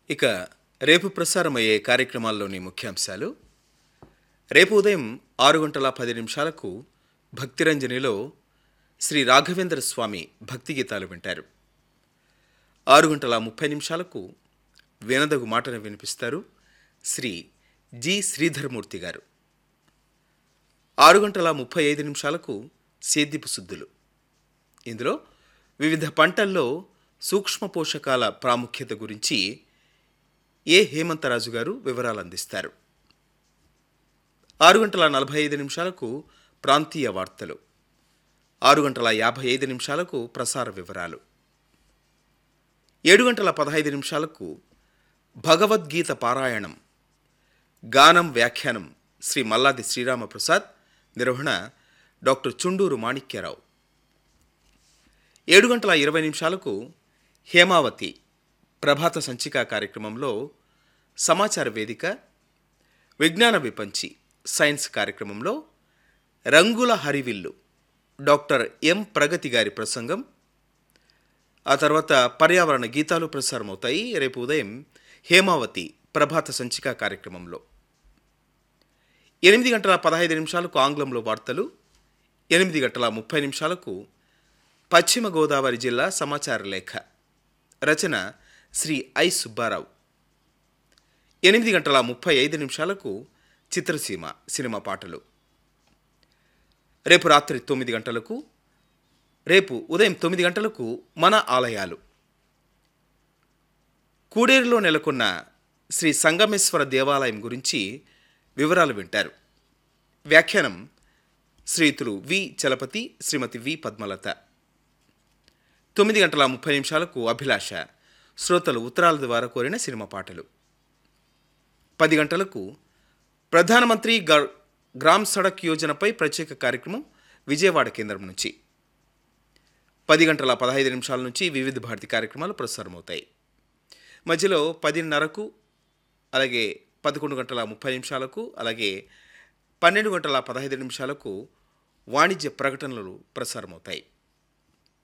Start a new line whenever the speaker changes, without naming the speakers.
ఇక రేపు ప్రసారమయ్యే కార్యక్రమాల్లోని ముఖ్యాంశాలు. రేపు ఉదయం 6:10 భక్తిరంజనిలో శ్రీ రాఘవేంద్ర స్వామి భక్తి గీతాలు వింటారు. 6:30 వినదగు మాటను వినిపిస్తారు శ్రీ జి శ్రీధరమూర్తి గారు. 6:35 సేద్యపు సుద్దులు. ఇందులో వివిధ పంటల్లో సూక్ష్మ పోషకాల ప్రాముఖ్యత గురించి ఏ హేమంతరాజు గారు వివరాలు అందిస్తారు. 6:45 ప్రాంతీయ వార్తలు. 6:55 ప్రసార వివరాలు. 7:15 భగవద్గీత పారాయణం, గానం వ్యాఖ్యానం శ్రీ మల్లాది శ్రీరామప్రసాద్, నిర్వహణ డాక్టర్ చుండూరు మాణిక్యరావు. 7:20 హేమావతి ప్రభాత సంచిక కార్యక్రమంలో సమాచార వేదిక, విజ్ఞాన విపంచి సైన్స్ కార్యక్రమంలో రంగుల హరివిల్లు డాక్టర్ ఎం ప్రగతి గారి ప్రసంగం. ఆ తర్వాత పర్యావరణ గీతాలు ప్రసారమవుతాయి రేపు ఉదయం హేమావతి ప్రభాత సంచిక కార్యక్రమంలో. 8:15 ఆంగ్లంలో వార్తలు. 8:30 పశ్చిమ గోదావరి జిల్లా సమాచార లేఖ, రచన Shri I Subbarao. 8:35 Chitraseema cinema పాటలు. రేపు రాత్రి 9 రేపు ఉదయం 9 మన ఆలయాలు. కూడేరులో నెలకొన్న శ్రీ సంగమేశ్వర దేవాలయం గురించి వివరాలు వింటారు. వ్యాఖ్యానం శ్రీయుతులు వి చలపతి, శ్రీమతి వి పద్మలత. 9:30 అభిలాష, శ్రోతలు ఉత్తరాల ద్వారా కోరిన సినిమా పాటలు. 10 ప్రధానమంత్రి గ్రామ్ సడక్ యోజనపై ప్రత్యేక కార్యక్రమం విజయవాడ కేంద్రం నుంచి. 10:15 నుంచి వివిధ భారతి కార్యక్రమాలు ప్రసారమవుతాయి. మధ్యలో 10:30, అలాగే 11:30, అలాగే 12:15 వాణిజ్య ప్రకటనలు ప్రసారమవుతాయి.